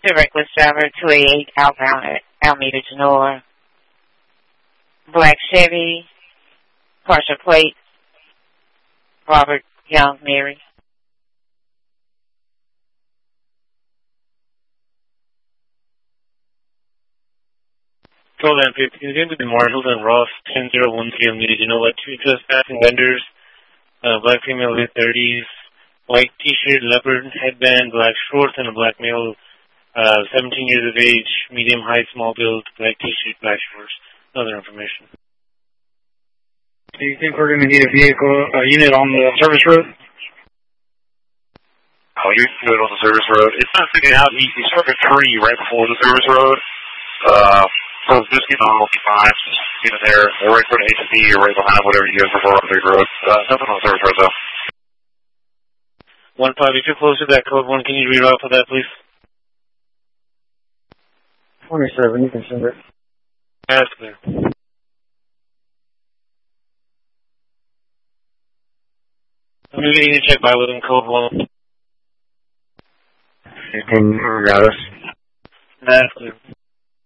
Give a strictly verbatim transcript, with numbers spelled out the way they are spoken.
Reckless driver, two eighty-eight outbound at Alameda Genoa. Black Chevy, partial plate, Robert Young, Mary. Control Land fifteen, again to the Marshall and Ross, ten zero one three Alameda Genoa, two trespassing vendors, uh, black female mid thirties, white t-shirt, leopard headband, black shorts, and a black male, uh, seventeen years of age, medium height, small build, black t-shirt, black shorts. Other information. Do you think we're going to need a vehicle, a unit on the service road? Oh, you can do it on the service road. It's not sticking out. You can start a tree right before the service road. Uh, so just get on fifty-five, just get in there. They're right for the H C or right behind whatever you guys prefer on the big road. Uh, nothing on the service road, though. one five, if you're close to that code one, can you read off of that, please? twenty-seven, you can send it. That's clear. I'm getting a check by within code one. You can got us. That's clear.